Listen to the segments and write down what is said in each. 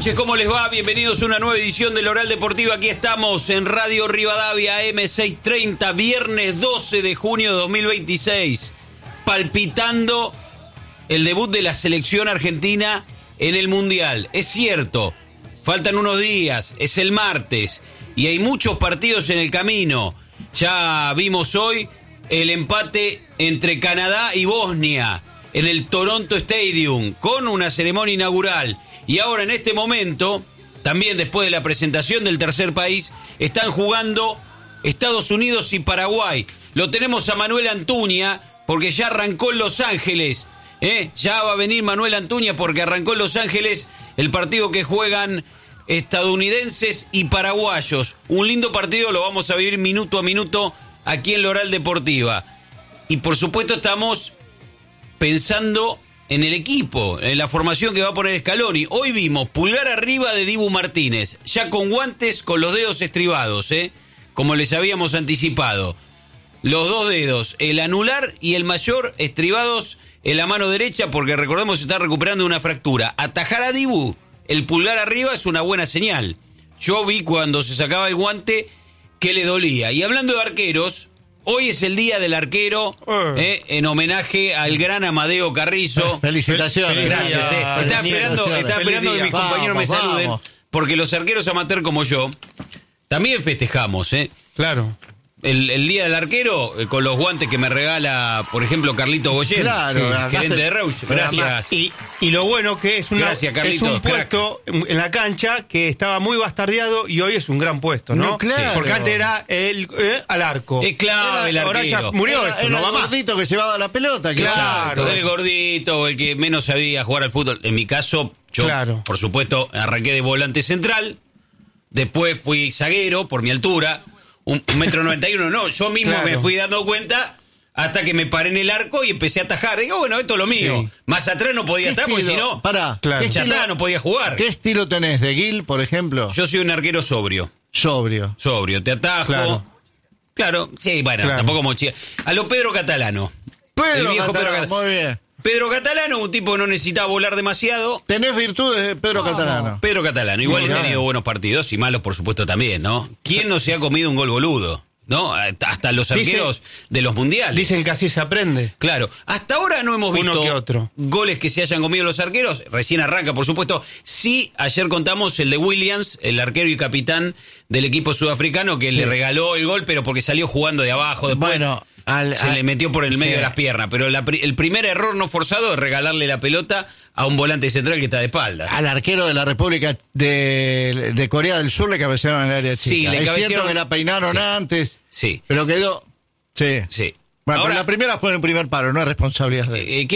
noches, ¿cómo les va? Bienvenidos a una nueva edición del Oral Deportivo. Aquí estamos en Radio Rivadavia M630, viernes 12 de junio de 2026, palpitando el debut de la selección argentina en el Mundial. Es cierto, faltan unos días, es el martes y hay muchos partidos en el camino. Ya vimos hoy el empate entre Canadá y Bosnia en el Toronto Stadium con una ceremonia inaugural. Y ahora en este momento, también después de la presentación del tercer país, están jugando Estados Unidos y Paraguay. Lo tenemos a Manuel Antuña porque ya arrancó en Los Ángeles. Ya va a venir Manuel Antuña porque arrancó en Los Ángeles el partido que juegan estadounidenses y paraguayos. Un lindo partido, lo vamos a vivir minuto a minuto aquí en la Oral Deportiva. Y por supuesto estamos pensando en el equipo, en la formación que va a poner Scaloni. Hoy vimos pulgar arriba de Dibu Martínez, ya con guantes con los dedos estribados, como les habíamos anticipado. Los dos dedos, el anular y el mayor, estribados en la mano derecha, porque recordemos está recuperando una fractura. Atajar a Dibu, el pulgar arriba, es una buena señal. Yo vi cuando se sacaba el guante que le dolía. Y hablando de arqueros, hoy es el día del arquero, en homenaje al gran Amadeo Carrizo. Felicitaciones. Gracias. Estaba esperando que mis compañeros me saluden, porque los arqueros amateur como yo también festejamos. Claro. El día del arquero, con los guantes que me regala, por ejemplo, Carlito Goyen, gerente de Reusch. Gracias. Y lo bueno que es, Gracias, Carlito, es un puesto en la cancha que estaba muy bastardeado y hoy es un gran puesto, ¿no? Claro. Porque antes era el al arco. Es clave el Ahora arquero. ya murió eso, no el va más. gordito que llevaba la pelota. Claro, el gordito, el que menos sabía jugar al fútbol. En mi caso, yo, por supuesto, arranqué de volante central, después fui zaguero por mi altura, 1,91 m. No, yo mismo me fui dando cuenta hasta que me paré en el arco y empecé a atajar. Digo, bueno, esto es lo mío. Sí. Más atrás no podía estar, porque si no, no podía jugar. ¿Qué estilo tenés? ¿De Gil, por ejemplo? Yo soy un arquero sobrio. Sobrio, te atajo. Claro, sí, bueno, tampoco mochila. A lo Pedro Catalano. Pedro Catalano, muy bien. Pedro Catalano, un tipo que no necesitaba volar demasiado. ¿Tenés virtudes de Pedro Catalano? Pedro Catalano, igual he tenido buenos partidos y malos, por supuesto, también, ¿no? ¿Quién no se ha comido un gol boludo? ¿No? Hasta los arqueros de los mundiales. Dicen que así se aprende. Claro. Hasta ahora no hemos visto goles que se hayan comido los arqueros. Recién arranca, por supuesto. Sí, ayer contamos el de Williams, el arquero y capitán del equipo sudafricano, que le regaló el gol, pero porque salió jugando de abajo. Después se le metió por el medio de las piernas. Pero el primer error no forzado es regalarle la pelota a un volante central que está de espalda. Al arquero de la República de Corea del Sur le cabecearon en el área chica. Sí, le cabecearon. Es cierto que la peinaron antes. Sí. Pero quedó. Sí. Bueno, ahora, pero la primera fue en el primer paro, no es responsabilidad de él. Qué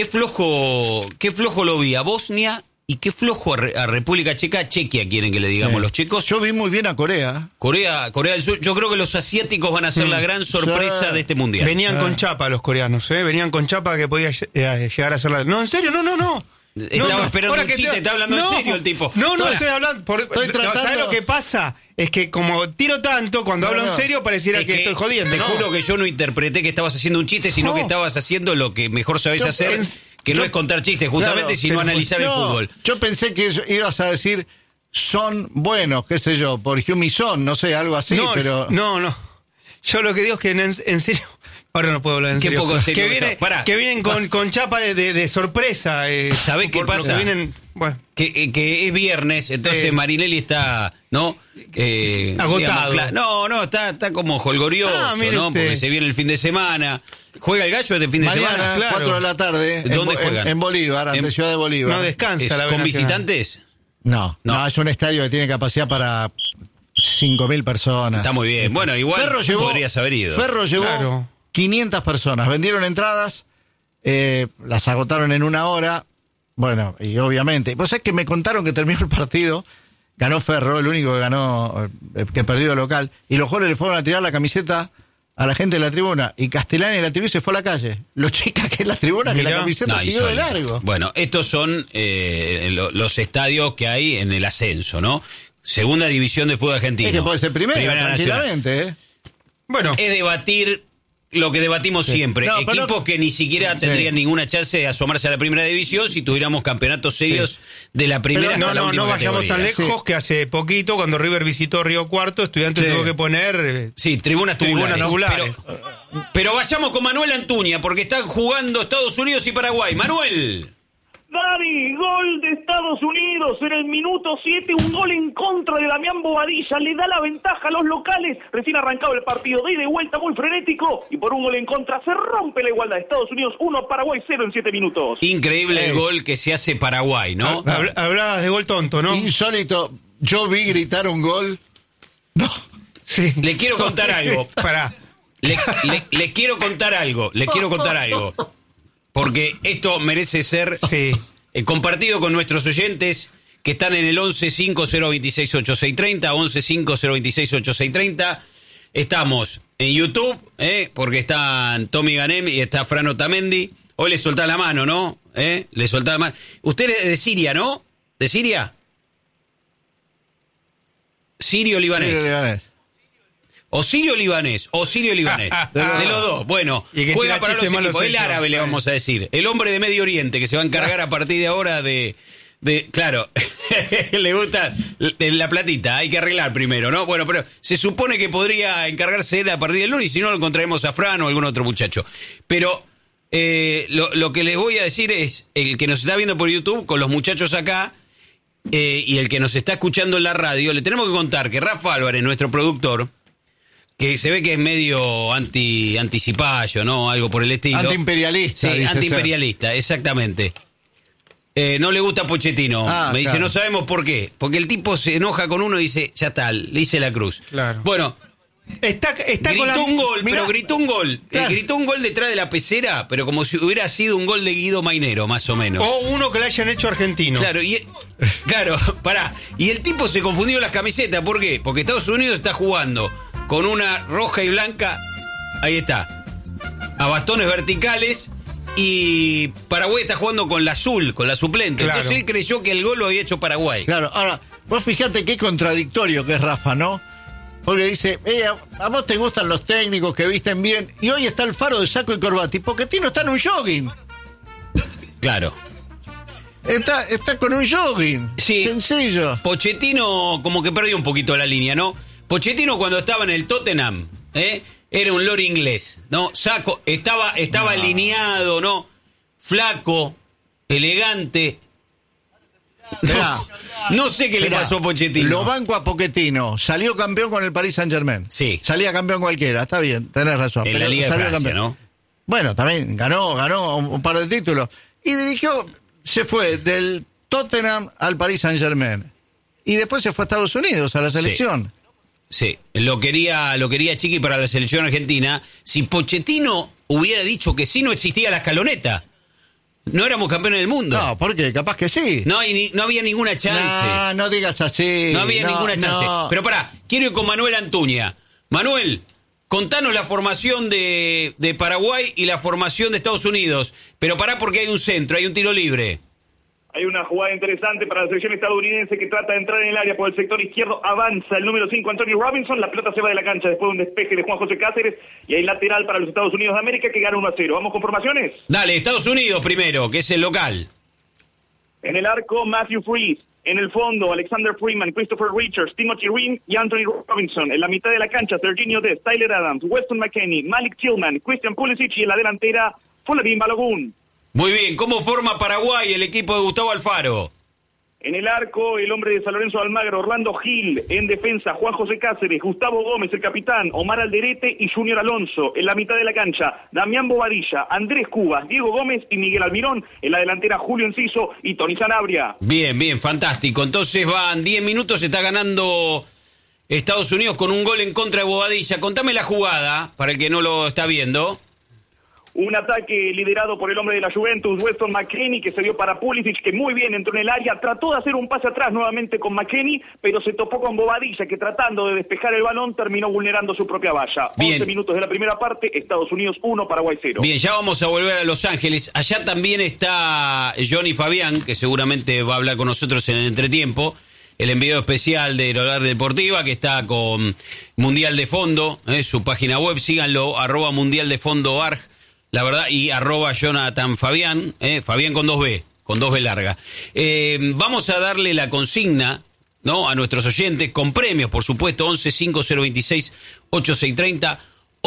flojo lo vi a Bosnia y qué flojo a República Checa. Chequia quieren que le digamos los checos. Yo vi muy bien a Corea. Corea del Sur. Yo creo que los asiáticos van a ser la gran sorpresa de este mundial. Venían con chapa los coreanos, venían con chapa que podía llegar a ser la... No, en serio, no. Estaba esperando un chiste, está hablando en serio el tipo. No, estoy hablando. ¿Sabes lo que pasa? Es que como tiro tanto, cuando hablo en serio pareciera que estoy jodiendo. Te juro que yo no interpreté que estabas haciendo un chiste, sino que estabas haciendo lo que mejor sabés hacer, que no es contar chistes, justamente, sino analizar el fútbol. Yo pensé que ibas a decir son buenos, qué sé yo, por Hume Son, no sé, algo así, pero... No. Yo lo que digo es que en serio... Ahora no puedo hablar en serio. Poco serio que vienen con chapa de sorpresa. ¿Sabés qué pasa? Que es viernes, entonces Marinelli está, ¿no? Agotado. No, está como jolgorioso, ¿no? Porque se viene el fin de semana. ¿Juega el Gallo este fin de semana? 4 de la tarde. ¿Dónde juegan? En Bolívar, ante Ciudad de Bolívar. No descansa la ¿Con visitantes? No, es un estadio que tiene capacidad para 5.000 personas. Está muy bien. Bueno, igual podrías haber ido. Ferro llevó 500 personas, vendieron entradas, las agotaron en 1 hora, bueno, y obviamente, pues es que me contaron que terminó el partido, ganó Ferro, el único que ganó, que perdió el local, y los jugadores le fueron a tirar la camiseta a la gente de la tribuna, y Castellani de la tribuna se fue a la calle. Lo chica que es la tribuna, que la camiseta siguió de largo. Bueno, estos son los estadios que hay en el ascenso, ¿no? Segunda división de fútbol argentino. Es que puede ser primera tranquilamente, Bueno, es debatir lo que debatimos siempre. No, Equipos que ni siquiera tendrían ninguna chance de asomarse a la primera división si tuviéramos campeonatos serios de la primera hasta la última no vayamos categoría. tan lejos que hace poquito, cuando River visitó Río Cuarto, Estudiantes tuvo que poner... tribunas tubulares. Pero vayamos con Manuel Antuña, porque están jugando Estados Unidos y Paraguay. Manuel. Dani, gol de Estados Unidos en el minuto 7, un gol en contra de Damián Bobadilla, le da la ventaja a los locales, recién arrancado el partido, de ida y vuelta muy frenético, y por un gol en contra se rompe la igualdad. Estados Unidos 1, Paraguay 0 en 7 minutos. Increíble el gol que se hace Paraguay, ¿no? Hablabas de gol tonto, ¿no? Insólito, yo vi gritar un gol. No. Sí. Le quiero contar algo. Pará. Le quiero contar algo. Porque esto merece ser compartido con nuestros oyentes que están en el 1150268630, 1150268630. Estamos en YouTube, porque están Tommy Ganem y está Fran Otamendi. Hoy le soltá la mano, ¿no? Le soltá la mano. Usted es de Siria, ¿no? ¿De Siria? Sirio-libanés. O sirio-libanés. De los dos. Bueno, juega para los equipos. El árabe, le vamos a decir. El hombre de Medio Oriente que se va a encargar a partir de ahora de claro, le gusta la platita. Hay que arreglar primero, ¿no? Bueno, pero se supone que podría encargarse él a partir del lunes, y si no lo encontraremos a Fran o algún otro muchacho. Pero lo que les voy a decir es, el que nos está viendo por YouTube, con los muchachos acá, y el que nos está escuchando en la radio, le tenemos que contar que Rafa Álvarez, nuestro productor, que se ve que es medio anticipallo, ¿no? Algo por el estilo. Antiimperialista. Sí, antiimperialista, exactamente. No le gusta Pochettino. Me dice, no sabemos por qué. Porque el tipo se enoja con uno y dice, ya está, le hice la cruz. Claro. Bueno, gritó un gol, pero gritó un gol. Claro. Gritó un gol detrás de la pecera, pero como si hubiera sido un gol de Guido Mainero, más o menos. O uno que le hayan hecho argentino. Claro, pará. Y el tipo se confundió las camisetas. ¿Por qué? Porque Estados Unidos está jugando con una roja y blanca, ahí está, a bastones verticales, y Paraguay está jugando con la azul, con la suplente. Claro. Entonces él creyó que el gol lo había hecho Paraguay. Claro, ahora, vos fíjate qué contradictorio que es Rafa, ¿no? Porque dice, a vos te gustan los técnicos que visten bien, y hoy está Alfaro de saco y corbata, y Pochettino está en un jogging. Claro. Está con un jogging. Sí. Sencillo. Pochettino como que perdió un poquito la línea, ¿no? Pochettino cuando estaba en el Tottenham, era un lord inglés, ¿no? Saco, estaba alineado, ¿no? Flaco, elegante. No sé qué le pasó a Pochettino. Lo banco a Pochettino. Salió campeón con el Paris Saint-Germain. Sí. Salía campeón cualquiera, está bien, tenés razón. En la Liga de Francia, campeón, ¿no? Bueno, también ganó un par de títulos. Y se fue del Tottenham al Paris Saint-Germain. Y después se fue a Estados Unidos, a la selección. Sí, lo quería Chiqui para la selección argentina. Si Pochettino hubiera dicho que sí, no existía la escaloneta. No éramos campeones del mundo. No, porque capaz que sí. No había ninguna chance. No digas así. No había ninguna chance. Pero pará, quiero ir con Manuel Antuña. Manuel, contanos la formación de Paraguay y la formación de Estados Unidos. Pero pará, porque hay un centro, hay un tiro libre. Hay una jugada interesante para la selección estadounidense que trata de entrar en el área por el sector izquierdo. Avanza el número 5, Antonio Robinson. La pelota se va de la cancha después de un despeje de Juan José Cáceres. Y hay lateral para los Estados Unidos de América que gana 1-0. ¿Vamos con formaciones? Dale, Estados Unidos primero, que es el local. En el arco, Matthew Freese. En el fondo, Alexander Freeman, Christopher Richards, Timothy Ream y Anthony Robinson. En la mitad de la cancha, Serginho Dest, Tyler Adams, Weston McKennie, Malik Tillman, Christian Pulisic. Y en la delantera, Folavín Balogun. Muy bien, ¿cómo forma Paraguay el equipo de Gustavo Alfaro? En el arco, el hombre de San Lorenzo de Almagro, Orlando Gil. En defensa, Juan José Cáceres, Gustavo Gómez, el capitán, Omar Alderete y Junior Alonso. En la mitad de la cancha, Damián Bobadilla, Andrés Cubas, Diego Gómez y Miguel Almirón. En la delantera, Julio Enciso y Tony Sanabria. Bien, fantástico. Entonces van 10 minutos, está ganando Estados Unidos con un gol en contra de Bobadilla. Contame la jugada, para el que no lo está viendo. Un ataque liderado por el hombre de la Juventus, Weston McKennie, que se dio para Pulisic, que muy bien entró en el área, trató de hacer un pase atrás nuevamente con McKennie, pero se topó con Bobadilla, que tratando de despejar el balón terminó vulnerando su propia valla. Bien. 11 minutos de la primera parte, Estados Unidos 1, Paraguay 0. Bien, ya vamos a volver a Los Ángeles. Allá también está Johnny Fabián, que seguramente va a hablar con nosotros en el entretiempo. el enviado especial de Loral Deportiva, que está con Mundial de Fondo, su página web, síganlo, @Mundial de Fondo ARG, la verdad, y @Jonathan Fabián, Fabián con 2B larga. Vamos a darle la consigna, ¿no?, a nuestros oyentes, con premios, por supuesto, 115026-8630,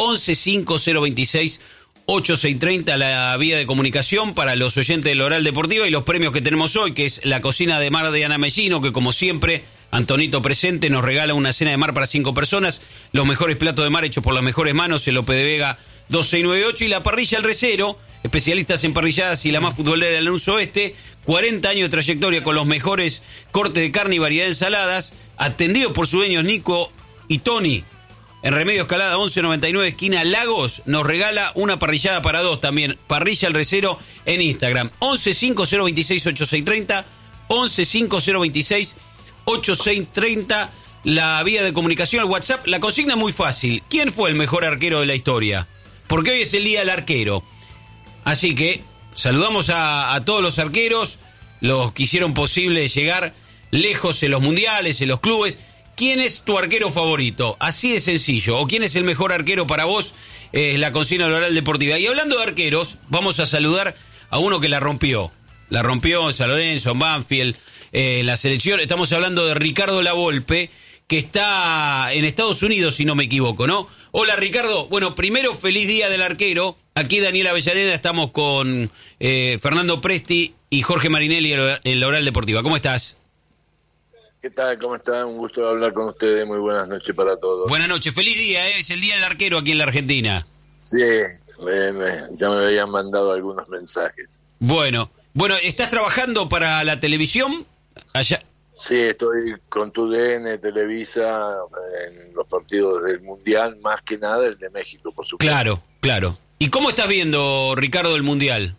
115026-8630, la vía de comunicación para los oyentes de Loral Deportiva, y los premios que tenemos hoy, que es la cocina de mar de Ana Mellino, que como siempre, Antonito presente, nos regala una cena de mar para 5 personas, los mejores platos de mar hechos por las mejores manos en Lope de Vega 2698, y la parrilla El Recero, especialistas en parrilladas y la más futbolera del Lanús Oeste, 40 años de trayectoria con los mejores cortes de carne y variedad de ensaladas, atendidos por sus dueños Nico y Tony. En Remedio Escalada 1199, esquina Lagos, nos regala una parrillada para 2 también. Parrilla El Recero en Instagram. 115026-8630, 115026-8630, la vía de comunicación, el WhatsApp. La consigna es muy fácil. ¿Quién fue el mejor arquero de la historia? Porque hoy es el día del arquero. Así que saludamos a todos los arqueros, los que hicieron posible llegar lejos en los mundiales, en los clubes. ¿Quién es tu arquero favorito? Así de sencillo. ¿O quién es el mejor arquero para vos? La consigna Loral Deportiva. Y hablando de arqueros, vamos a saludar a uno que la rompió. La rompió en San Lorenzo, en Banfield, en la selección. Estamos hablando de Ricardo Lavolpe, que está en Estados Unidos, si no me equivoco, ¿no? Hola, Ricardo. Bueno, primero, feliz día del arquero. Aquí Daniel Avellaneda, estamos con Fernando Presti y Jorge Marinelli en Loral Deportiva. ¿Cómo estás? ¿Qué tal? ¿Cómo están? Un gusto hablar con ustedes. Muy buenas noches para todos. Buenas noches. Feliz día, es el día del arquero aquí en la Argentina. Sí, ya me habían mandado algunos mensajes. Bueno, ¿estás trabajando para la televisión allá? Sí, estoy con TUDN, Televisa, en los partidos del Mundial, más que nada el de México, por supuesto. Claro. ¿Y cómo estás viendo, Ricardo, el Mundial?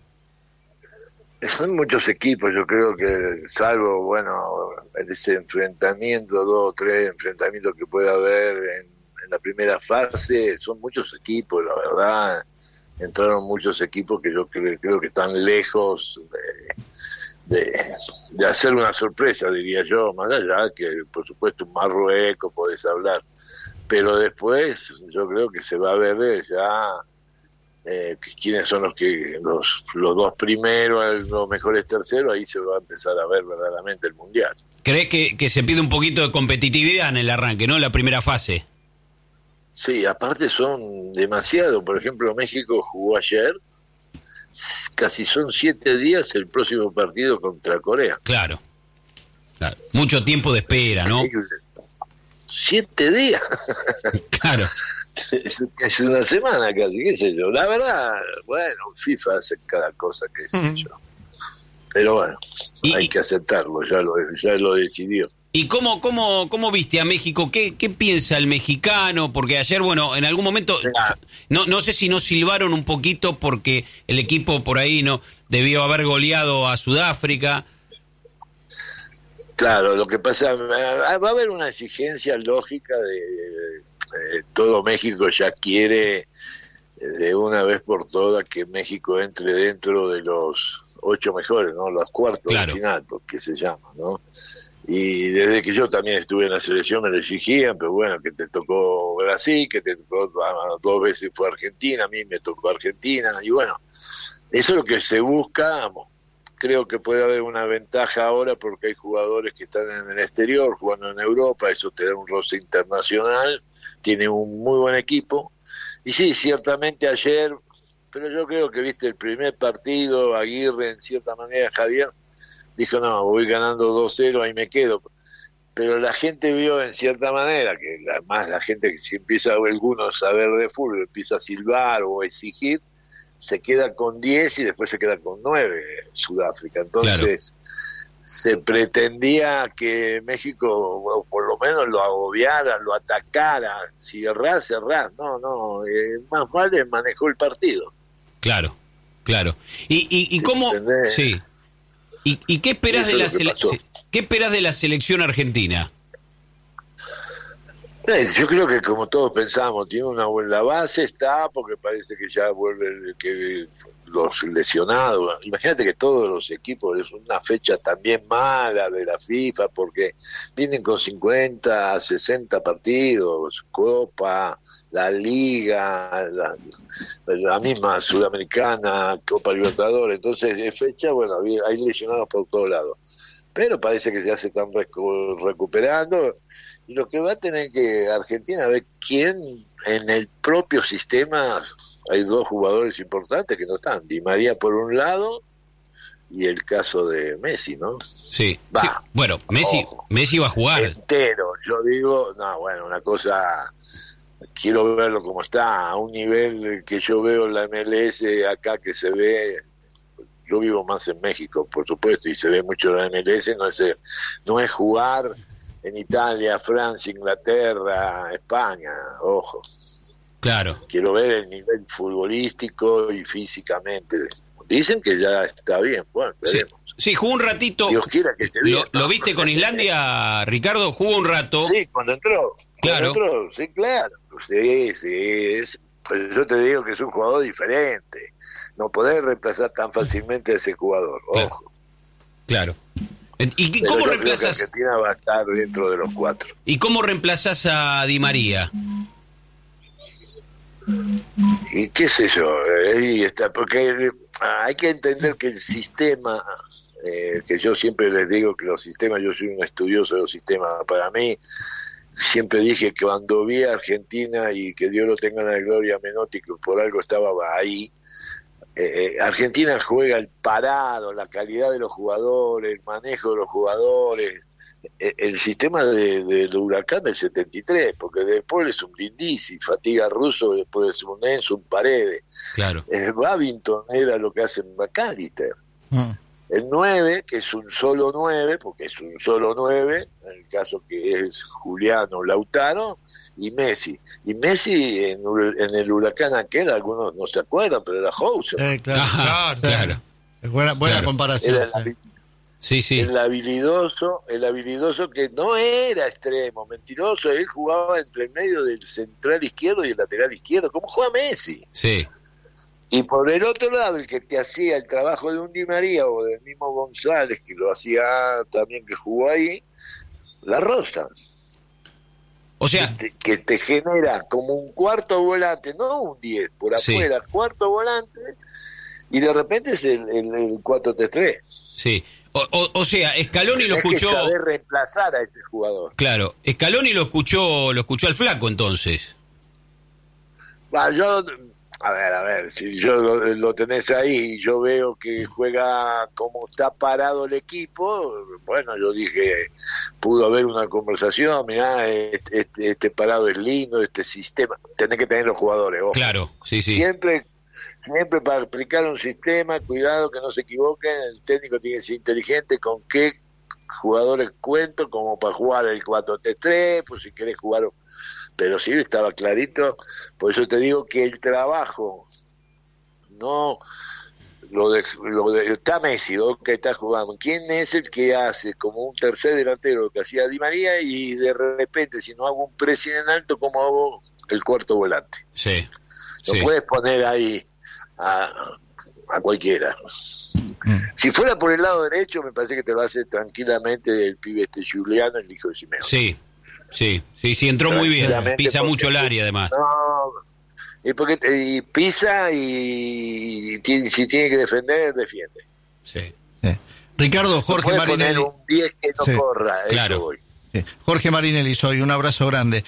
Son muchos equipos, yo creo que, salvo, ese enfrentamiento, 2 o 3 enfrentamientos que pueda haber en la primera fase, son muchos equipos, la verdad. Entraron muchos equipos que yo creo que están lejos de hacer una sorpresa, diría yo, más allá que, por supuesto, un Marruecos podés hablar. Pero después yo creo que se va a ver ya quiénes son los 2 primeros, los mejores terceros. Ahí se va a empezar a ver verdaderamente el Mundial. ¿Crees que se pide un poquito de competitividad en el arranque, no? En la primera fase. Sí, aparte son demasiado. Por ejemplo, México jugó ayer, casi son 7 días el próximo partido contra Corea. Claro. Mucho tiempo de espera, ¿no? 7 días. Claro. Es una semana casi, qué sé yo. La verdad, FIFA hace cada cosa, qué sé yo. Pero bueno, hay que aceptarlo, ya lo decidió. ¿Y cómo viste a México? ¿Qué piensa el mexicano? Porque ayer, en algún momento, no sé si nos silbaron un poquito porque el equipo por ahí no debió haber goleado a Sudáfrica. Claro, lo que pasa, va a haber una exigencia lógica de todo México ya quiere de una vez por todas que México entre dentro de los 8 mejores, ¿no? Los cuartos de final, que se llama, ¿no? Y desde que yo también estuve en la selección me lo exigían, pero que te tocó Brasil, que te tocó 2 veces fue Argentina, a mí me tocó Argentina, y eso es lo que se busca. Creo que puede haber una ventaja ahora porque hay jugadores que están en el exterior, jugando en Europa, eso te da un roce internacional, tiene un muy buen equipo. Y sí, ciertamente ayer, pero yo creo que el primer partido, Aguirre en cierta manera, Javier, dijo, no, voy ganando 2-0, ahí me quedo. Pero la gente vio en cierta manera, que además la gente que si empieza algunos a ver de fútbol, empieza a silbar o a exigir, se queda con 10 y después se queda con 9 Sudáfrica. Entonces, se pretendía que México, o por lo menos lo agobiara, lo atacara. Si errás. No, más vale manejó el partido. Claro. ¿Y cómo? Sí. ¿Y qué esperás de la selección argentina? Yo creo que como todos pensamos, tiene una buena base, está, porque parece que ya vuelve que los lesionados. Imagínate que todos los equipos, es una fecha también mala de la FIFA, porque vienen con 50, 60 partidos, Copa, la Liga, la misma Sudamericana, Copa Libertadores. Entonces, es fecha, bueno, hay lesionados por todos lados. Pero parece que ya se están recuperando. Y lo que va a tener que Argentina ver quién en el propio sistema, hay dos jugadores importantes que no están, Di María por un lado y el caso de Messi, ¿no? Sí, sí. Bueno, Messi va a jugar entero. Yo digo, no, bueno, una cosa, quiero verlo como está, a un nivel que yo veo en la MLS acá, que se ve. Yo vivo más en México, por supuesto, y se ve mucho en la MLS, no es jugar en Italia, Francia, Inglaterra, España, ojo. Claro. Quiero ver el nivel futbolístico y físicamente. Dicen que ya está bien, bueno, veremos. Sí, jugó un ratito. Dios quiera que esté bien. ¿Lo viste con Islandia, Ricardo? Jugó un rato. Sí, cuando entró. Claro. Sí, claro. Sí. Pues yo te digo que es un jugador diferente. No podés reemplazar tan fácilmente a ese jugador, ojo. Claro. ¿Y cómo reemplazas? Argentina va a estar dentro de los 4. ¿Y cómo reemplazás a Di María? Y qué sé yo, ahí está, porque hay que entender que el sistema, que yo siempre les digo que los sistemas, yo soy un estudioso de los sistemas, para mí, siempre dije que cuando vi a Argentina, y que Dios lo tenga en la gloria, Menotti, que por algo estaba ahí, Argentina juega el parado, la calidad de los jugadores, el manejo de los jugadores, el sistema del Huracán del 73, porque después es un Brindisi, Fatiga Russo, después es un Enzo, un Paredes. Claro. Babington era lo que hace McAllister. El 9, que es un solo 9, porque es un solo 9, en el caso que es Juliano Lautaro, y Messi. Y Messi en el Huracán aquel, algunos no se acuerdan, pero era Hauser. Claro. Buena comparación. Sí. El habilidoso que no era extremo, mentiroso, él jugaba entre el medio del central izquierdo y el lateral izquierdo, como juega Messi. Sí. Y por el otro lado, el que hacía el trabajo de un Di María o del mismo González, que lo hacía también, que jugó ahí, La Rosa. O sea, que te genera como un cuarto volante, no un 10, por afuera, cuarto volante, y de repente es el 4-3-3. Sí. O sea, Scaloni lo escuchó. Que saber reemplazar a ese jugador. Claro, Scaloni lo escuchó al flaco entonces. A ver, si yo lo tenés ahí y yo veo que juega como está parado el equipo, bueno, yo dije, pudo haber una conversación, mirá, este parado es lindo, este sistema, tenés que tener los jugadores, ojo. Claro, sí. Siempre para aplicar un sistema, cuidado que no se equivoquen, el técnico tiene que ser inteligente con qué jugadores cuento, como para jugar el 4-3-3, pues si querés jugar... Pero sí estaba clarito, por eso te digo que el trabajo, no está Messi, que está jugando, ¿quién es el que hace como un tercer delantero lo que hacía Di María, y de repente si no hago un pressing en alto, ¿cómo hago el cuarto volante? Sí. No puedes poner ahí a cualquiera. Si fuera por el lado derecho, me parece que te lo hace tranquilamente el pibe Juliano, el hijo de Simeone. Sí, entró muy bien, pisa mucho el área además. No, y pisa y si tiene que defender, defiende. Sí. Ricardo, Jorge Marinelli. Un 10 que no corra, claro. Eso voy. Jorge Marinelli soy, un abrazo grande.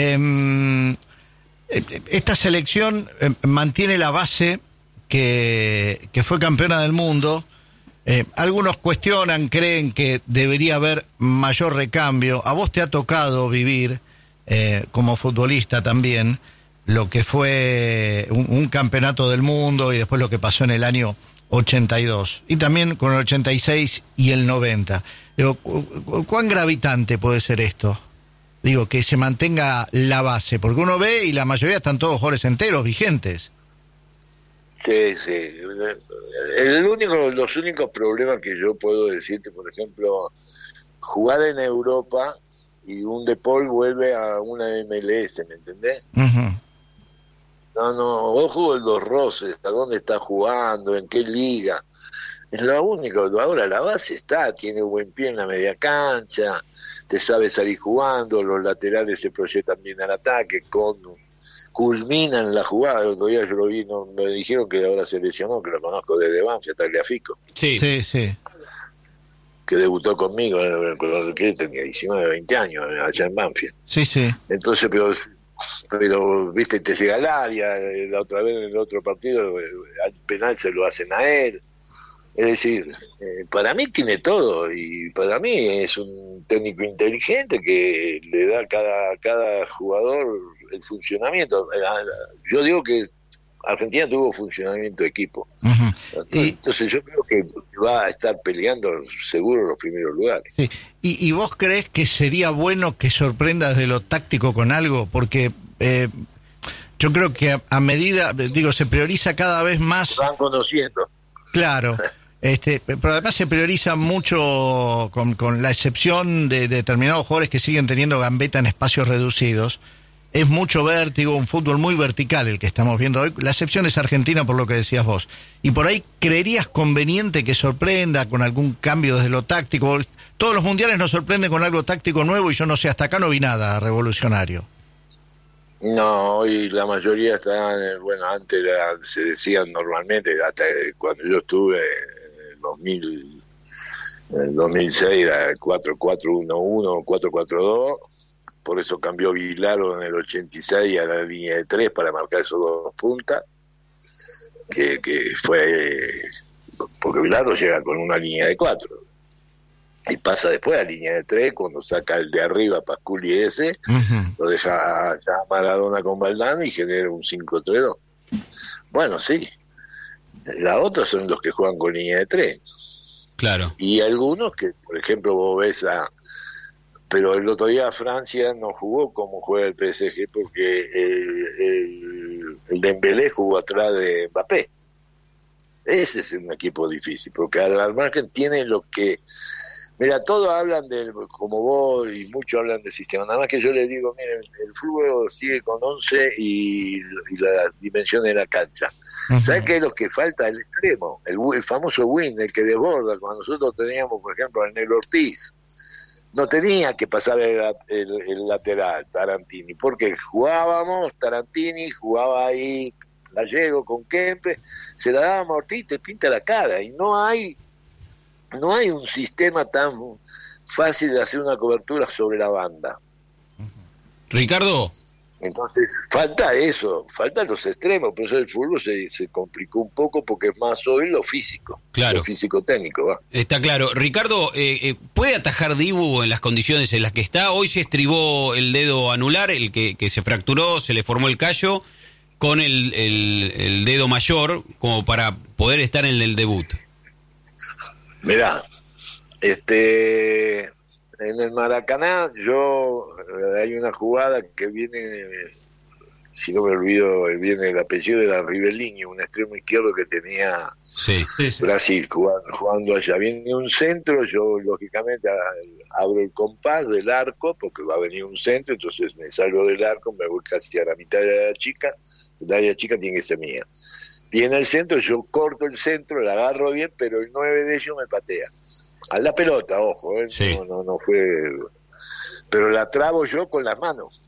Esta selección mantiene la base que fue campeona del mundo. Algunos cuestionan, creen que debería haber mayor recambio. A vos te ha tocado vivir, como futbolista también, lo que fue un campeonato del mundo y después lo que pasó en el año 82. Y también con el 86 y el 90. Digo, ¿cuán gravitante puede ser esto? Digo, que se mantenga la base, porque uno ve y la mayoría están todos jugadores enteros, vigentes. Sí. Los únicos problemas que yo puedo decirte, por ejemplo, jugar en Europa y un De Paul vuelve a una MLS, ¿me entendés? Uh-huh. No, ojo los roces, a dónde está jugando, en qué liga. Es lo único. Ahora la base está, tiene buen pie en la media cancha, te sabe salir jugando, los laterales se proyectan bien al ataque, culminan la jugada. El otro día yo lo vi, me dijeron que ahora se lesionó, que lo conozco desde Banfield, Tagliafico. Sí. Que debutó conmigo, que tenía 19, 20 años allá en Banfield. Sí. Entonces, pero viste, te llega al área, la otra vez en el otro partido, al penal se lo hacen a él. Es decir, para mí tiene todo, y para mí es un técnico inteligente que le da a cada jugador el funcionamiento. Yo digo que Argentina tuvo funcionamiento de equipo. Uh-huh. Entonces yo creo que va a estar peleando seguro los primeros lugares. Sí. ¿Y vos crees que sería bueno que sorprenda desde lo táctico con algo? Porque yo creo que a medida, se prioriza cada vez más... Se van conociendo. Claro. Pero además se prioriza mucho con la excepción de determinados jugadores que siguen teniendo gambeta en espacios reducidos. Es mucho vértigo, un fútbol muy vertical el que estamos viendo hoy. La excepción es Argentina, por lo que decías vos. Y por ahí, ¿creerías conveniente que sorprenda con algún cambio desde lo táctico? Todos los mundiales nos sorprenden con algo táctico nuevo y yo no sé, hasta acá no vi nada revolucionario. No, hoy la mayoría están, antes se decían normalmente, hasta cuando yo estuve en el 2006 era 4-4-1-1, 4-4-2, por eso cambió Vilaro en el 86 a la línea de 3 para marcar esos dos puntas, que fue, porque Vilaro llega con una línea de 4, y pasa después a la línea de 3 cuando saca el de arriba, Pasculi ese, uh-huh. Lo deja ya Maradona con Valdano y genera un 5-3-2. Bueno, sí. La otra son los que juegan con línea de 3. Claro. Y algunos que, por ejemplo, vos ves pero el otro día Francia no jugó como juega el PSG porque el Dembélé jugó atrás de Mbappé. Ese es un equipo difícil, porque al margen tiene lo que... Mira, todos hablan como vos y muchos hablan del sistema, nada más que yo les digo, miren, el fútbol sigue con 11 y la dimensión de la cancha. Uh-huh. ¿Sabes qué es lo que falta? El extremo, el famoso win, el que desborda. Cuando nosotros teníamos, por ejemplo, al Negro Ortiz, no tenía que pasar el lateral, Tarantini, porque jugábamos, Tarantini jugaba ahí Gallego con Kempe, se la dábamos a Ortiz, te pinta la cara, y no hay un sistema tan fácil de hacer una cobertura sobre la banda. Ricardo. Entonces, falta eso, faltan los extremos, por eso el fútbol se complicó un poco porque es más hoy lo físico, claro. Lo físico-técnico. ¿Va? Está claro. Ricardo, ¿puede atajar Dibu en las condiciones en las que está? Hoy se estribó el dedo anular, el que se fracturó, se le formó el callo, con el dedo mayor, como para poder estar en el debut. Mirá, en el Maracaná hay una jugada que viene, si no me olvido, viene el apellido de la Rivellini, un extremo izquierdo que tenía Brasil jugando allá. Viene un centro, yo lógicamente abro el compás del arco, porque va a venir un centro, entonces me salgo del arco, me voy casi a la mitad de la chica, la área chica tiene que ser mía. Viene el centro, yo corto el centro, la agarro bien, pero el 9 de ellos me patea. A la pelota, ojo, sí. No fue... Pero la trabo yo con las manos.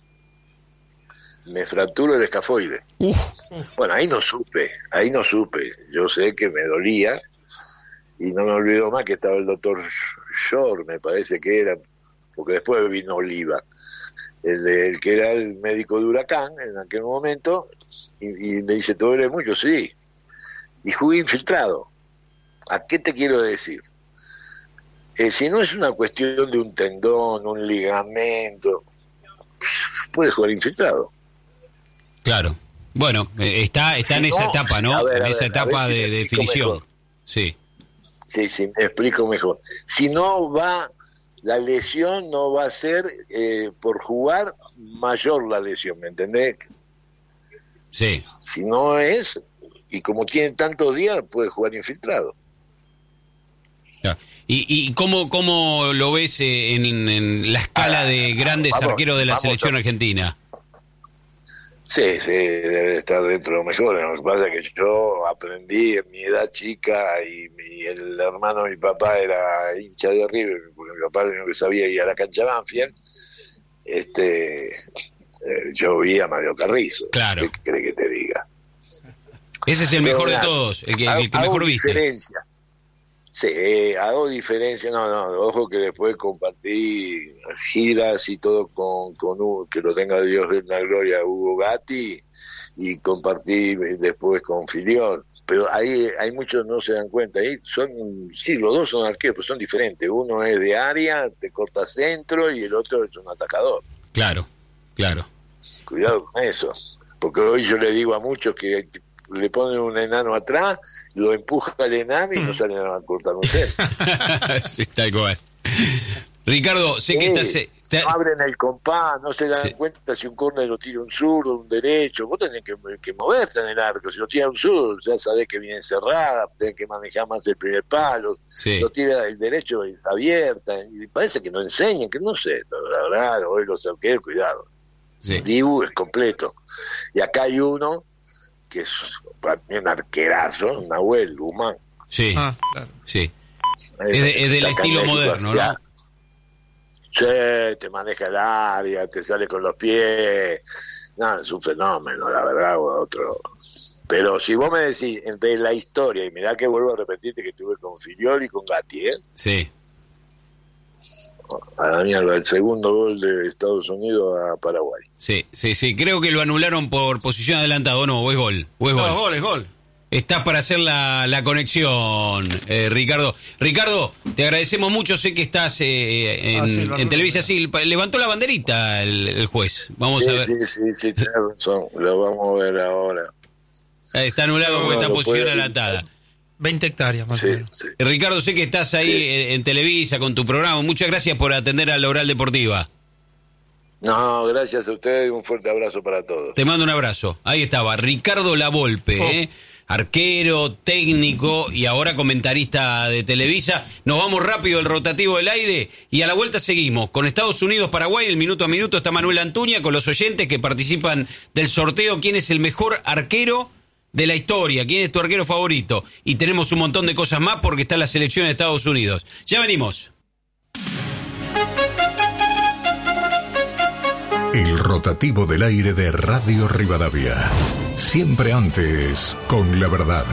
Me fracturo el escafoide. Bueno, ahí no supe. Yo sé que me dolía, y no me olvido más que estaba el doctor Shore, me parece que era, porque después vino Oliva, el que era el médico de Huracán en aquel momento, y me dice, ¿te duele mucho? Sí. Y jugué infiltrado. ¿A qué te quiero decir? Si no es una cuestión de un tendón, un ligamento, puedes jugar infiltrado. Claro. Bueno, está en esa etapa, ¿no? En esa etapa de definición. Sí. Sí, me explico mejor. Si no va, la lesión no va a ser por jugar mayor la lesión, ¿me entendés? Sí. Si no es, y como tiene tantos días, puede jugar infiltrado. ¿Y cómo lo ves en la escala de grandes arqueros de la selección argentina? Sí, debe estar dentro de lo mejor. Lo que pasa es que yo aprendí en mi edad chica y el hermano de mi papá era hincha de River, porque mi papá lo único que sabía ir a la cancha Banfield. Yo vi a Mario Carrizo. Claro. ¿Qué crees que te diga? Ese es el mejor de todos, el que mejor viste. Diferencia. Sí, hago diferencia. No, ojo que después compartí giras y todo con Hugo, que lo tenga Dios en la gloria, Hugo Gatti, y compartí después con Filión. Pero ahí hay muchos no se dan cuenta. Ahí los dos son arqueros, pero son diferentes. Uno es de área, te corta centro, y el otro es un atacador. Claro. Cuidado con eso, porque hoy yo le digo a muchos que le ponen un enano atrás, lo empuja al enano y no salen a cortar un centro. Sí, está igual. Ricardo, sé que estás... No abren el compás, no se dan cuenta si un córner lo tira un zurdo, un derecho. Vos tenés que moverte en el arco. Si lo tira un zurdo, ya sabés que viene cerrada, tenés que manejar más el primer palo. Sí. Lo tira el derecho y abierta. Y parece que no enseñan, que no sé. La verdad, hoy los arqueros, cuidado. Sí. Dibu es completo. Y acá hay uno que es para mí un arquerazo, Nahuel Guzmán. Sí, claro. Sí. Es del estilo moderno, ¿no? Sí, te maneja el área, te sale con los pies. No, es un fenómeno, la verdad, otro. Pero si vos me decís, entre la historia, y mirá que vuelvo a repetirte que estuve con Filiol y con Gatti, Sí. A Daniel, el segundo gol de Estados Unidos a Paraguay. Sí. Creo que lo anularon por posición adelantada, ¿o no? ¿O es gol? No, es gol. Estás para hacer la conexión, Ricardo. Ricardo, te agradecemos mucho. Sé que estás en Televisa. Sí, levantó la banderita el juez. Vamos a ver. Sí, tenés razón. Lo vamos a ver ahora. Está anulado porque está en posición adelantada. 20 hectáreas más o menos. Sí. Ricardo, sé que estás ahí en Televisa con tu programa. Muchas gracias por atender a la Oral Deportiva. No, gracias a ustedes y un fuerte abrazo para todos. Te mando un abrazo. Ahí estaba, Ricardo Lavolpe, arquero, técnico y ahora comentarista de Televisa. Nos vamos rápido al rotativo del aire y a la vuelta seguimos. Con Estados Unidos-Paraguay, el minuto a minuto está Manuel Antuña con los oyentes que participan del sorteo. ¿Quién es el mejor arquero de la historia? ¿Quién es tu arquero favorito? Y tenemos un montón de cosas más porque está la selección de Estados Unidos. Ya venimos. El rotativo del aire de Radio Rivadavia. Siempre antes, con la verdad.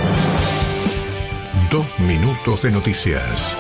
2 minutos de noticias.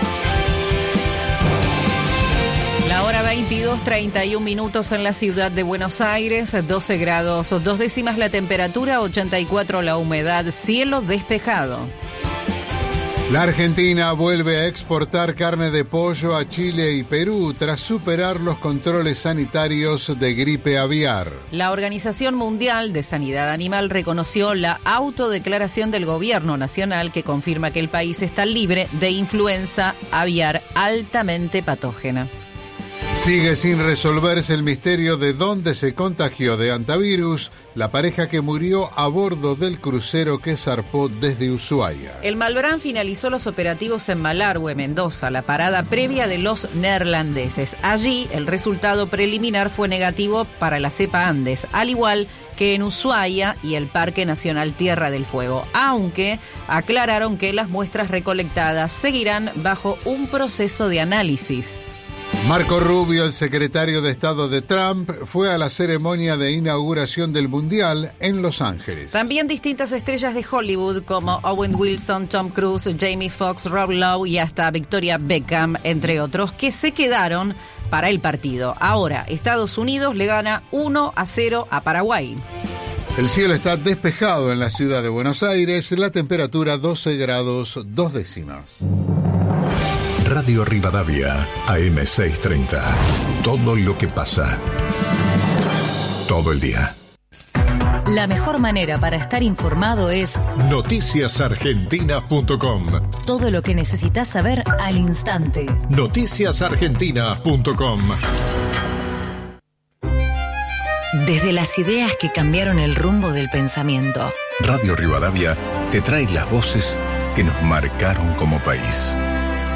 La hora 22:31 minutos en la ciudad de Buenos Aires, 12 grados 2 décimas la temperatura, 84 la humedad, cielo despejado. La Argentina vuelve a exportar carne de pollo a Chile y Perú tras superar los controles sanitarios de gripe aviar. La Organización Mundial de Sanidad Animal reconoció la autodeclaración del gobierno nacional que confirma que el país está libre de influenza aviar altamente patógena. Sigue sin resolverse el misterio de dónde se contagió de hantavirus la pareja que murió a bordo del crucero que zarpó desde Ushuaia. El Malbrán finalizó los operativos en Malargüe, Mendoza, la parada previa de los neerlandeses. Allí, el resultado preliminar fue negativo para la cepa Andes, al igual que en Ushuaia y el Parque Nacional Tierra del Fuego, aunque aclararon que las muestras recolectadas seguirán bajo un proceso de análisis. Marco Rubio, el secretario de Estado de Trump, fue a la ceremonia de inauguración del Mundial en Los Ángeles. También distintas estrellas de Hollywood como Owen Wilson, Tom Cruise, Jamie Foxx, Rob Lowe y hasta Victoria Beckham, entre otros, que se quedaron para el partido. Ahora, Estados Unidos le gana 1-0 a Paraguay. El cielo está despejado en la ciudad de Buenos Aires, la temperatura 12 grados 2 décimas. Radio Rivadavia, AM630. Todo lo que pasa. Todo el día. La mejor manera para estar informado es noticiasargentina.com. Todo lo que necesitas saber al instante. Noticiasargentina.com. Desde las ideas que cambiaron el rumbo del pensamiento. Radio Rivadavia te trae las voces que nos marcaron como país.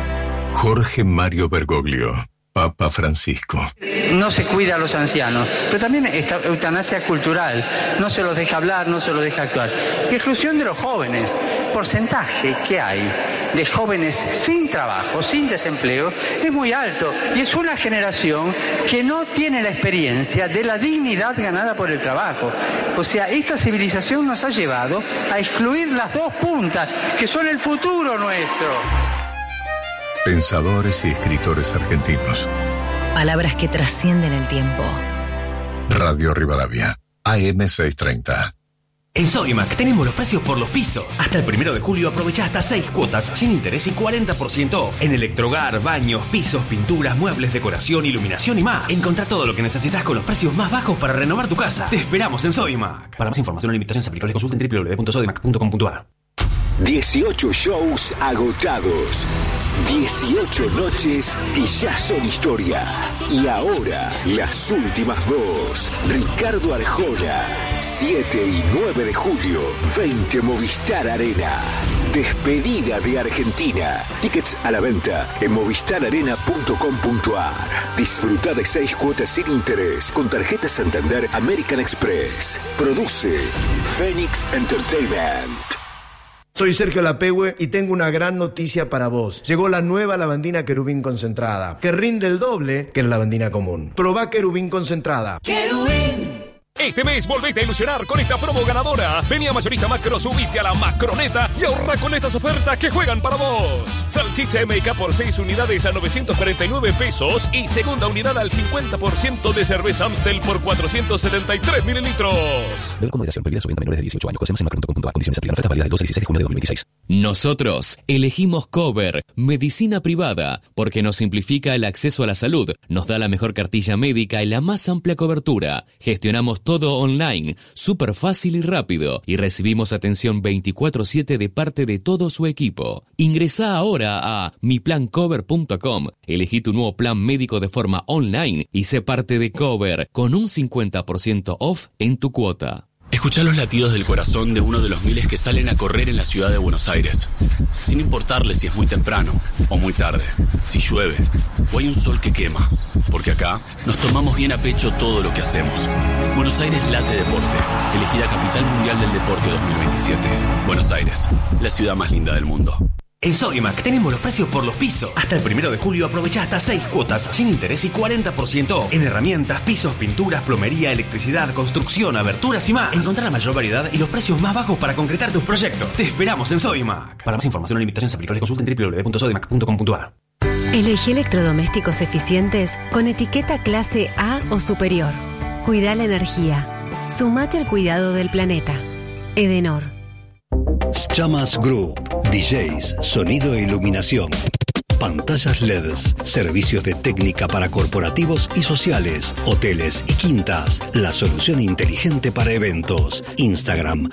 Jorge Mario Bergoglio, Papa Francisco. No se cuida a los ancianos, pero también esta eutanasia cultural, no se los deja hablar, no se los deja actuar. Y exclusión de los jóvenes, porcentaje que hay de jóvenes sin trabajo, sin desempleo, es muy alto y es una generación que no tiene la experiencia de la dignidad ganada por el trabajo. O sea, esta civilización nos ha llevado a excluir las dos puntas, que son el futuro nuestro. Pensadores y escritores argentinos. Palabras que trascienden el tiempo. Radio Rivadavia, AM 630. En Sodimac tenemos los precios por los pisos. Hasta el 1 de julio aprovecha hasta 6 cuotas sin interés y 40% off. En electrohogar, baños, pisos, pinturas, muebles, decoración, iluminación y más. Encontrá todo lo que necesitas con los precios más bajos para renovar tu casa. Te esperamos en Sodimac. Para más información o limitaciones aplicables consulten www.sodimac.com.ar. 18 shows agotados. 18 noches que ya son historia. Y ahora, las últimas dos. Ricardo Arjona, 7 y 9 de julio, 20 Movistar Arena. Despedida de Argentina. Tickets a la venta en movistararena.com.ar. Disfruta de 6 cuotas sin interés con tarjeta Santander American Express. Produce Phoenix Entertainment. Soy Sergio Lapehue y tengo una gran noticia para vos. Llegó la nueva lavandina Querubín concentrada, que rinde el doble que la lavandina común. Probá Querubín concentrada. ¡Querubín! Este mes volvete a ilusionar con esta promo ganadora. Vení a Mayorista Macro, subite a la Macroneta y ahorra con estas ofertas que juegan para vos. Salchicha MK por 6 unidades a 949 pesos y segunda unidad al 50% de cerveza Amstel por 473 mililitros. Bebe con moderación, prohibida su venta a menores de 18 años. Condiciones en macron.com.ar. Condiciones aplican. Oferta válida del 12 al 16 de junio de 2026. Nosotros elegimos Cover, medicina privada, porque nos simplifica el acceso a la salud, nos da la mejor cartilla médica y la más amplia cobertura. Gestionamos todo online, súper fácil y rápido, y recibimos atención 24/7 de parte de todo su equipo. Ingresá ahora a miplancover.com, elegí tu nuevo plan médico de forma online y sé parte de Cover con un 50% off en tu cuota. Escuchá los latidos del corazón de uno de los miles que salen a correr en la ciudad de Buenos Aires, sin importarle si es muy temprano o muy tarde, si llueve o hay un sol que quema, porque acá nos tomamos bien a pecho todo lo que hacemos. Buenos Aires late deporte, elegida Capital Mundial del Deporte 2027. Buenos Aires, la ciudad más linda del mundo. En Sodimac tenemos los precios por los pisos. Hasta el 1 de julio aprovecha hasta 6 cuotas sin interés y 40% off. En herramientas, pisos, pinturas, plomería, electricidad, construcción, aberturas y más. Encontrá la mayor variedad y los precios más bajos para concretar tus proyectos. Te esperamos en Sodimac. Para más información o limitaciones aplicables consulten www.sodimac.com.ar. Elegí electrodomésticos eficientes con etiqueta clase A o superior. Cuida la energía. Sumate al cuidado del planeta. Edenor. Chamas Group, DJs, sonido e iluminación, pantallas LEDs, servicios de técnica para corporativos y sociales, hoteles y quintas, la solución inteligente para eventos. Instagram,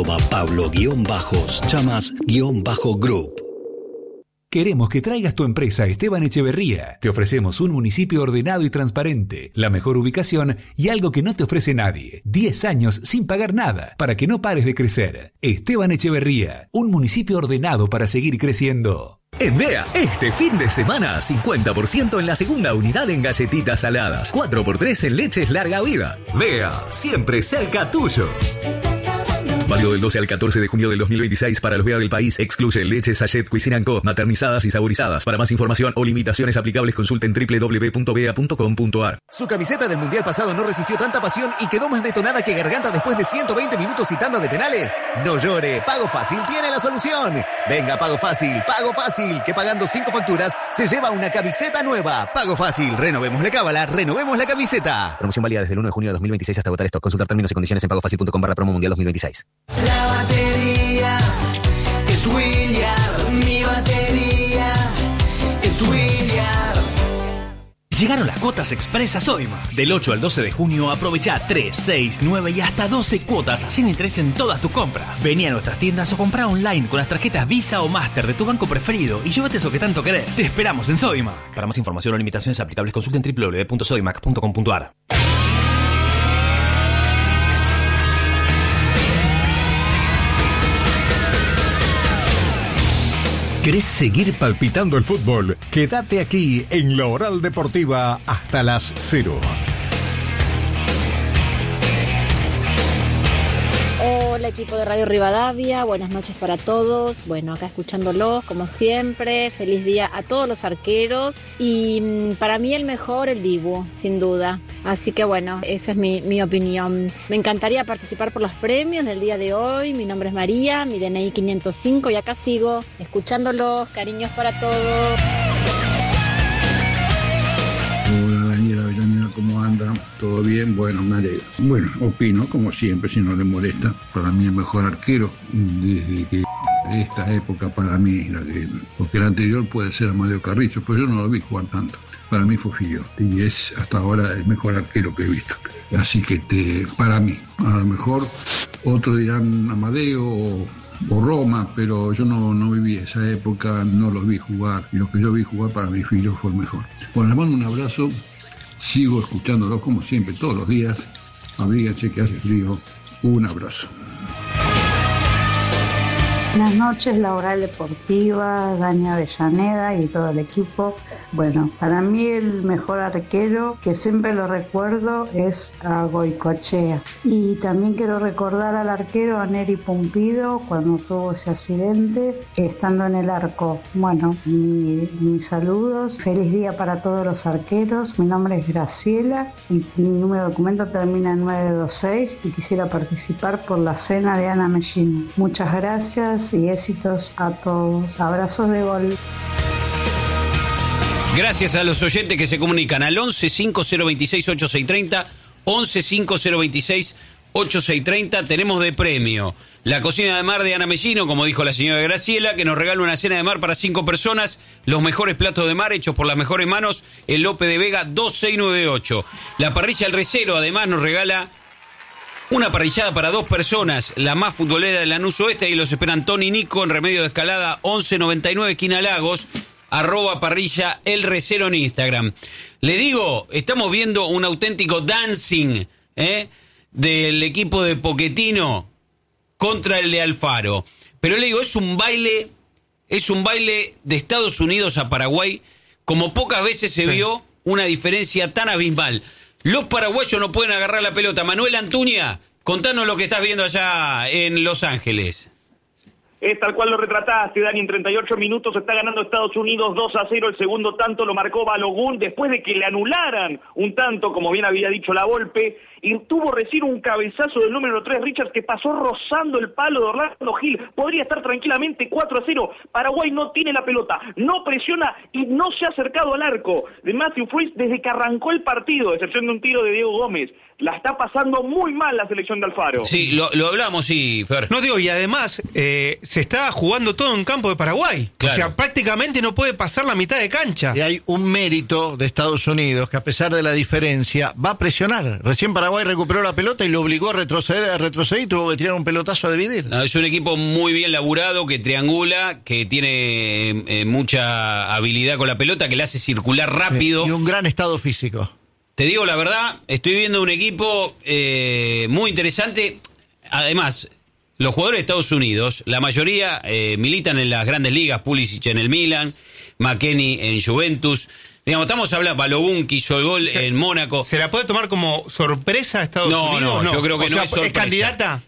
@Pablo_Chamas_Group. Queremos que traigas tu empresa a Esteban Echeverría. Te ofrecemos un municipio ordenado y transparente, la mejor ubicación y algo que no te ofrece nadie. 10 años sin pagar nada, para que no pares de crecer. Esteban Echeverría, un municipio ordenado para seguir creciendo. En Bea, este fin de semana, 50% en la segunda unidad en galletitas saladas, 4x3 en leches larga vida. Bea, siempre cerca tuyo. Válido del 12 al 14 de junio del 2026 para los Bea del país. Excluye leche Sachet Cuisine & Co. maternizadas y saborizadas. Para más información o limitaciones aplicables consulten www.bea.com.ar. Su camiseta del Mundial pasado no resistió tanta pasión y quedó más detonada que Garganta después de 120 minutos y tanda de penales. No llore, Pago Fácil tiene la solución. Venga, Pago Fácil, que pagando 5 facturas se lleva una camiseta nueva. Pago Fácil, renovemos la cábala, renovemos la camiseta. Promoción válida desde el 1 de junio de 2026 hasta agotar stock. Consultar términos y condiciones en pagofacil.com/promo mundial 2026. La batería es William, mi batería es William. Llegaron las cuotas express a Sodimac. Del 8 al 12 de junio aprovecha 3, 6, 9 y hasta 12 cuotas sin interés en todas tus compras. Vení a nuestras tiendas o comprá online con las tarjetas Visa o Master de tu banco preferido y llévate eso que tanto querés. Te esperamos en Sodimac. Para más información o limitaciones aplicables consulten www.sodimac.com.ar. ¿Querés seguir palpitando el fútbol? Quédate aquí en La Oral Deportiva hasta las 0. Hola equipo de Radio Rivadavia, buenas noches para todos. Bueno, acá escuchándolos como siempre. Feliz día a todos los arqueros y para mí el mejor el Dibu, sin duda. Así que bueno, esa es mi opinión. Me encantaría participar por los premios del día de hoy. Mi nombre es María, mi DNI 505 y acá sigo escuchándolos. Cariños para todos. Hola Daniela Avellaneda, ¿cómo anda? ¿Todo bien? Bueno, me alegro. Bueno, opino, como siempre, si no le molesta. Para mí el mejor arquero, desde que de esta época para mí, porque el anterior puede ser Amadeo Carrizo, pero yo no lo vi jugar tanto. Para mí fue Fillol, y es hasta ahora el mejor arquero que he visto. Así que para mí, a lo mejor otros dirán Amadeo o Roma, pero yo no viví esa época, no los vi jugar, y lo que yo vi jugar para mí Fillol fue el mejor. Bueno, les mando un abrazo, sigo escuchándolos como siempre todos los días, abríguense que hace frío, un abrazo. Buenas noches, La Oral Deportiva, Dani Avellaneda y todo el equipo. Bueno, para mí el mejor arquero, que siempre lo recuerdo, es a Goicoechea. Y también quiero recordar al arquero, a Neri Pumpido, cuando tuvo ese accidente, estando en el arco. Bueno, mis saludos, feliz día para todos los arqueros. Mi nombre es Graciela y mi número de documento termina en 926 y quisiera participar por la cena de Ana Mellini. Muchas gracias y éxitos a todos. Abrazos de gol. Gracias a los oyentes que se comunican al 11 5026 8630, 11 5026 8630. Tenemos de premio la cocina de mar de Ana Mellino, como dijo la señora Graciela, que nos regala una cena de mar para 5 personas, los mejores platos de mar hechos por las mejores manos, el Lope de Vega 2698. La parrilla El Recero además nos regala una parrillada para 2 personas, la más futbolera de Lanús Oeste, y los esperan Tony y Nico en Remedio de Escalada 1199 esquina Lagos, @parrilla El Recero en Instagram. Le digo, estamos viendo un auténtico dancing del equipo de Pochettino contra el de Alfaro. Pero le digo, es un baile de Estados Unidos a Paraguay, como pocas veces se vio una diferencia tan abismal. Los paraguayos no pueden agarrar la pelota. Manuel Antuña, contanos lo que estás viendo allá en Los Ángeles. Es tal cual lo retrataste, Dani. En 38 minutos está ganando Estados Unidos 2-0. El segundo tanto lo marcó Balogun después de que le anularan un tanto, como bien había dicho la Volpe, y tuvo recién un cabezazo del número 3, Richards, que pasó rozando el palo de Orlando Gil. Podría estar tranquilamente 4-0. Paraguay no tiene la pelota, no presiona y no se ha acercado al arco de Matthew Freeze desde que arrancó el partido, a excepción de un tiro de Diego Gómez. La está pasando muy mal la selección de Alfaro. Sí, lo hablamos, sí, Fer. No digo, y además se está jugando todo en campo de Paraguay. Claro. O sea, prácticamente no puede pasar la mitad de cancha. Y hay un mérito de Estados Unidos que, a pesar de la diferencia, va a presionar. Recién Paraguay recuperó la pelota y lo obligó a retroceder y tuvo que tirar un pelotazo a dividir. No, es un equipo muy bien laburado, que triangula, que tiene mucha habilidad con la pelota, que le hace circular rápido. Y un gran estado físico. Te digo la verdad, estoy viendo un equipo muy interesante. Además, los jugadores de Estados Unidos, la mayoría militan en las grandes ligas. Pulisic en el Milan, McKennie en Juventus. Digamos, estamos hablando, Balogun, que hizo el gol en Mónaco. ¿Se la puede tomar como sorpresa a Estados Unidos? No, yo creo que no es sorpresa. ¿Es candidata?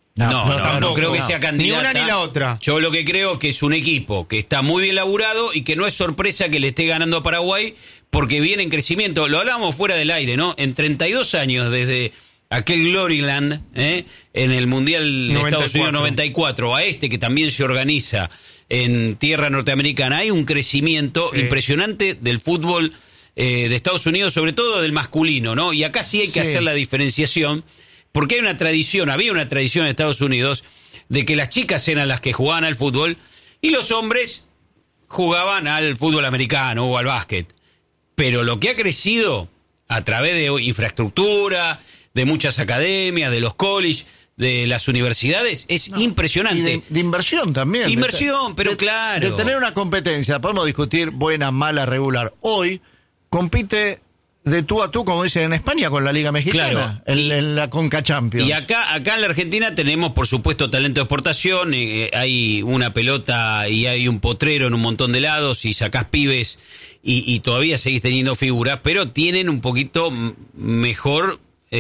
No creo que sea candidata. Ni una ni la otra. Yo lo que creo que es un equipo que está muy bien laburado y que no es sorpresa que le esté ganando a Paraguay, porque viene en crecimiento. Lo hablábamos fuera del aire, ¿no? En 32 años desde aquel Gloryland, en el Mundial de Estados Unidos 94, a que también se organiza en tierra norteamericana, hay un crecimiento impresionante del fútbol de Estados Unidos, sobre todo del masculino, ¿no? Y acá sí hay que hacer la diferenciación, porque hay una tradición, había una tradición en Estados Unidos de que las chicas eran las que jugaban al fútbol y los hombres jugaban al fútbol americano o al básquet. Pero lo que ha crecido a través de infraestructura, de muchas academias, de los colleges, de las universidades, es impresionante. Y de inversión también. Inversión, pero claro. De tener una competencia, podemos discutir buena, mala, regular. Hoy compite de tú a tú, como dicen en España, con la Liga Mexicana, en la Conca Champions. Y acá en la Argentina tenemos, por supuesto, talento de exportación, hay una pelota y hay un potrero en un montón de lados, y sacás pibes y todavía seguís teniendo figuras, pero tienen un poquito mejor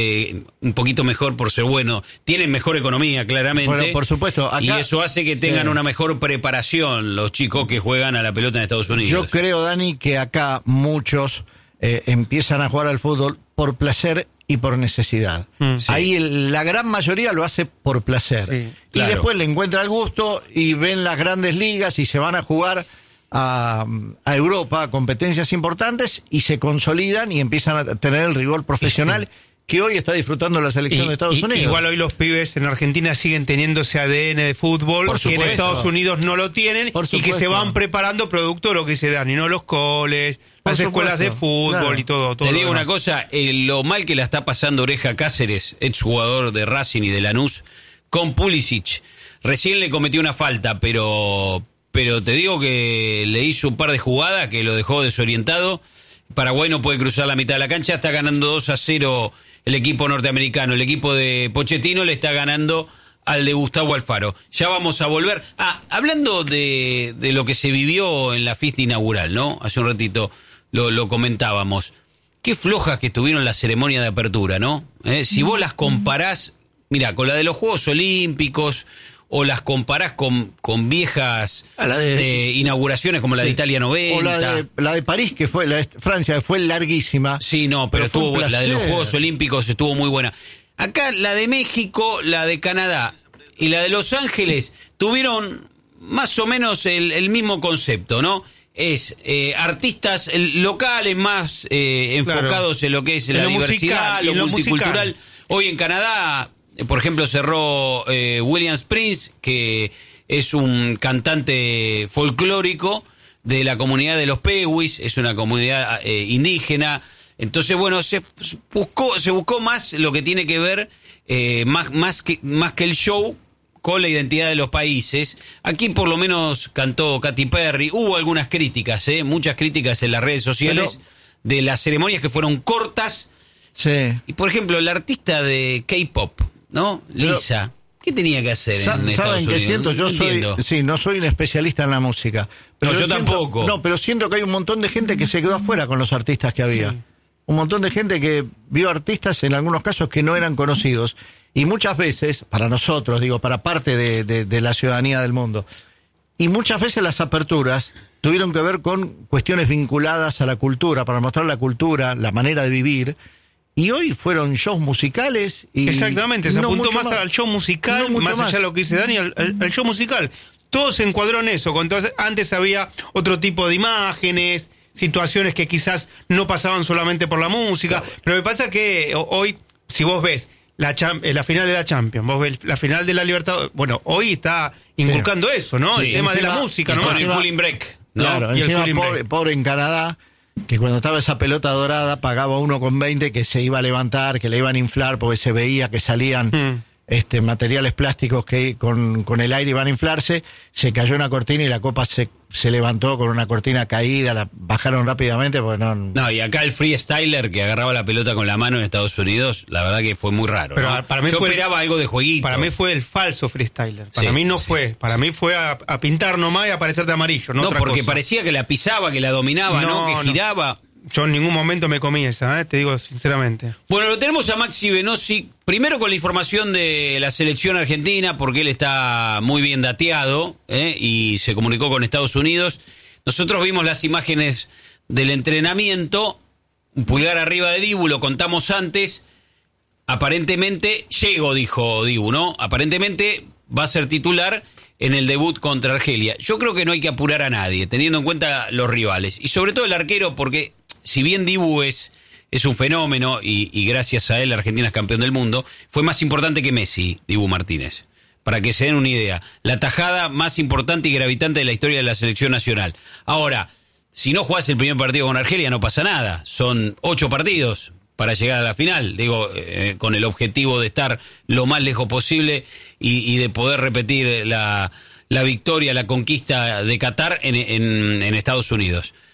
por ser bueno, tienen mejor economía, claramente. Bueno, por supuesto. Acá, y eso hace que tengan una mejor preparación los chicos que juegan a la pelota en Estados Unidos. Yo creo, Dani, que acá muchos empiezan a jugar al fútbol por placer y por necesidad. Sí. Ahí la gran mayoría lo hace por placer. Sí, claro. Y después le encuentra el gusto y ven las grandes ligas y se van a jugar a Europa, a competencias importantes, y se consolidan y empiezan a tener el rigor profesional que hoy está disfrutando la selección de Estados Unidos. Igual hoy los pibes en Argentina siguen teniendo ese ADN de fútbol que en Estados Unidos no lo tienen, y que se van preparando producto de lo que dice Dani, ¿no? Los coles, las escuelas de fútbol, y todo. Te digo una cosa, lo mal que la está pasando Oreja Cáceres, exjugador de Racing y de Lanús, con Pulisic. Recién le cometió una falta, pero te digo que le hizo un par de jugadas que lo dejó desorientado. Paraguay no puede cruzar la mitad de la cancha, está ganando 2-0 el equipo norteamericano. El equipo de Pochettino le está ganando al de Gustavo Alfaro. Ya vamos a volver. Hablando de lo que se vivió en la fiesta inaugural, ¿no? Hace un ratito lo comentábamos. Qué flojas que estuvieron las ceremonias de apertura, ¿no? Si vos las comparás, mira, con la de los Juegos Olímpicos, o las comparás con viejas inauguraciones como la de Italia 90. O la de París, que fue, la de Francia, que fue larguísima. Sí, no, pero estuvo buena. La de los Juegos Olímpicos estuvo muy buena. Acá la de México, la de Canadá y la de Los Ángeles tuvieron más o menos el mismo concepto, ¿no? Es artistas locales más enfocados en lo que es la diversidad, lo multicultural. Musical. Hoy en Canadá, por ejemplo, cerró William Prince, que es un cantante folclórico de la comunidad de los Peguis, es una comunidad indígena. Entonces, bueno, se buscó más lo que tiene que ver, más que el show, con la identidad de los países. Aquí por lo menos cantó Katy Perry. Hubo algunas críticas, muchas críticas en las redes sociales de las ceremonias que fueron cortas. Sí. Y por ejemplo, el artista de K-pop, ¿no? Lisa, ¿qué tenía que hacer en Estados Unidos? Siento? No soy un especialista en la música. Pero yo tampoco. No, pero siento que hay un montón de gente que se quedó afuera con los artistas que había. Sí. Un montón de gente que vio artistas en algunos casos que no eran conocidos. Y muchas veces, para nosotros, para parte de la ciudadanía del mundo, y muchas veces las aperturas tuvieron que ver con cuestiones vinculadas a la cultura, para mostrar la cultura, la manera de vivir. Y hoy fueron shows musicales. Y exactamente, se apuntó más al show musical, más allá de lo que dice Dani, al show musical. Todo se encuadró en eso. Antes había otro tipo de imágenes, situaciones que quizás no pasaban solamente por la música. Pero me pasa que hoy, si vos ves la final de la Champions, vos ves la final de la Libertadores, bueno, hoy está inculcando eso, ¿no? Sí, el tema de la música, ¿no? Con el cooling break, ¿no? Claro, encima pobre en Canadá, que cuando estaba esa pelota dorada pagaba 1,20 que se iba a levantar, que le iban a inflar porque se veía que salían materiales plásticos que con el aire iban a inflarse. Se cayó una cortina y la copa se levantó con una cortina caída, la bajaron rápidamente porque no, y acá el freestyler que agarraba la pelota con la mano en Estados Unidos, la verdad que fue muy raro, pero ¿no? Para mí yo esperaba algo de jueguito. Para mí fue el falso freestyler. Para mí no fue. Para mí fue a pintar nomás y a parecer de amarillo, no otra porque cosa. Parecía que la pisaba, que la dominaba, ¿no? Que giraba. Yo en ningún momento me comí esa, te digo sinceramente. Bueno, lo tenemos a Maxi Venosi, primero con la información de la selección argentina, porque él está muy bien dateado, y se comunicó con Estados Unidos. Nosotros vimos las imágenes del entrenamiento, un pulgar arriba de Dibu, lo contamos antes. Aparentemente, dijo Dibu, ¿no? Aparentemente va a ser titular en el debut contra Argelia. Yo creo que no hay que apurar a nadie, teniendo en cuenta los rivales. Y sobre todo el arquero, porque si bien Dibu es un fenómeno, y gracias a él Argentina es campeón del mundo, fue más importante que Messi, Dibu Martínez. Para que se den una idea, la tajada más importante y gravitante de la historia de la selección nacional. Ahora, si no jugás el primer partido con Argelia no pasa nada, son 8 partidos para llegar a la final, con el objetivo de estar lo más lejos posible y de poder repetir la victoria, la conquista de Qatar en Estados Unidos.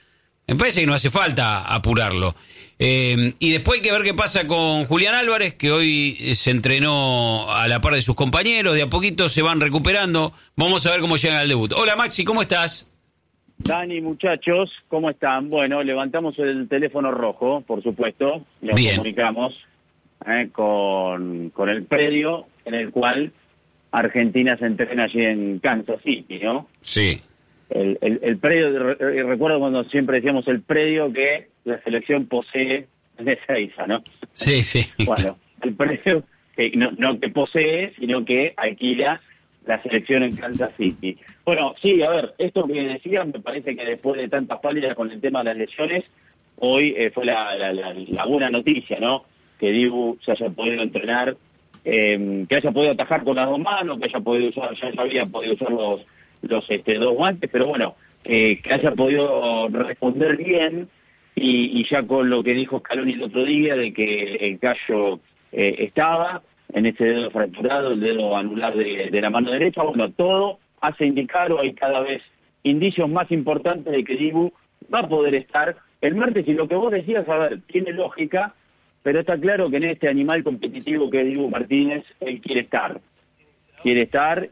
Me parece que no hace falta apurarlo. Y después hay que ver qué pasa con Julián Álvarez, que hoy se entrenó a la par de sus compañeros, de a poquito se van recuperando. Vamos a ver cómo llegan al debut. Hola Maxi, ¿cómo estás? Dani, muchachos, ¿cómo están? Bueno, levantamos el teléfono rojo, por supuesto, y nos comunicamos con el predio en el cual Argentina se entrena allí en Kansas City, ¿no? Sí. El predio, recuerdo cuando siempre decíamos el predio que la selección posee de Ezeiza, ¿no? Sí, sí. Bueno, el predio que no que posee, sino que alquila la selección en Kansas City. Bueno, sí, a ver, esto que decían, me parece que después de tantas pálidas con el tema de las lesiones, hoy fue la buena noticia, ¿no? Que Dibu se haya podido entrenar, que haya podido atajar con las dos manos, que haya podido usar, ya había podido usar los dos guantes, pero bueno, que haya podido responder bien, y ya con lo que dijo Scaloni el otro día, de que el callo estaba en ese dedo fracturado, el dedo anular de la mano derecha, bueno, todo hace indicar, o hay cada vez indicios más importantes de que Dibu va a poder estar el martes, y lo que vos decías, a ver, tiene lógica, pero está claro que en este animal competitivo que es Dibu Martínez, él quiere estar